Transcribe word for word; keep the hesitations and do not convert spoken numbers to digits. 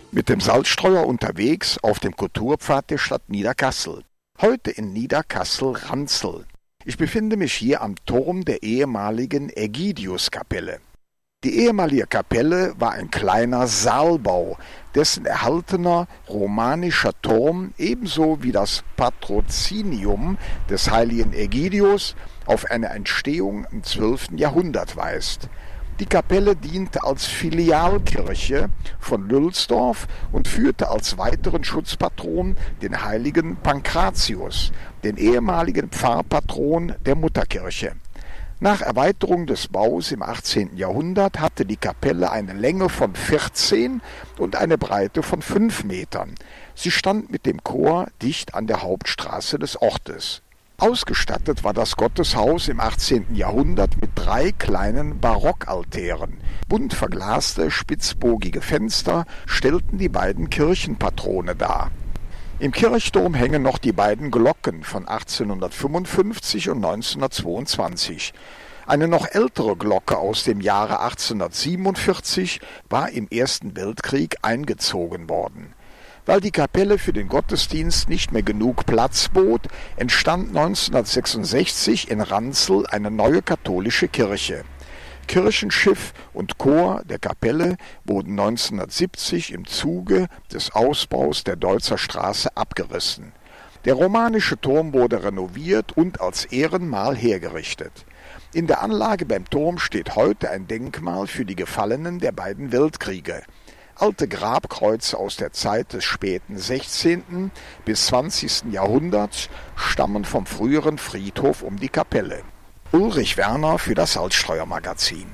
Mit dem Salzstreuer unterwegs auf dem Kulturpfad der Stadt Niederkassel. Heute in Niederkassel-Ranzel. Ich befinde mich hier am Turm der ehemaligen Ägidiuskapelle. Die ehemalige Kapelle war ein kleiner Saalbau, dessen erhaltener romanischer Turm ebenso wie das Patrozinium des heiligen Ägidius auf eine Entstehung im zwölften Jahrhundert weist. Die Kapelle diente als Filialkirche von Lülsdorf und führte als weiteren Schutzpatron den heiligen Pankratius, den ehemaligen Pfarrpatron der Mutterkirche. Nach Erweiterung des Baus im achtzehnten Jahrhundert hatte die Kapelle eine Länge von vierzehn und eine Breite von fünf Metern. Sie stand mit dem Chor dicht an der Hauptstraße des Ortes. Ausgestattet war das Gotteshaus im achtzehnten Jahrhundert mit drei kleinen Barockaltären. Bunt verglaste, spitzbogige Fenster stellten die beiden Kirchenpatrone dar. Im Kirchturm hängen noch die beiden Glocken von achtzehnhundertfünfundfünfzig und neunzehnhundertzweiundzwanzig. Eine noch ältere Glocke aus dem Jahre achtzehnhundertsiebenundvierzig war im Ersten Weltkrieg eingezogen worden. Weil die Kapelle für den Gottesdienst nicht mehr genug Platz bot, entstand neunzehnhundertsechsundsechzig in Ranzel eine neue katholische Kirche. Kirchenschiff und Chor der Kapelle wurden neunzehnhundertsiebzig im Zuge des Ausbaus der Deutzer Straße abgerissen. Der romanische Turm wurde renoviert und als Ehrenmal hergerichtet. In der Anlage beim Turm steht heute ein Denkmal für die Gefallenen der beiden Weltkriege. Alte Grabkreuze aus der Zeit des späten sechzehnten bis zwanzigsten Jahrhunderts stammen vom früheren Friedhof um die Kapelle. Ulrich Werner für das Salzstreuer Magazin.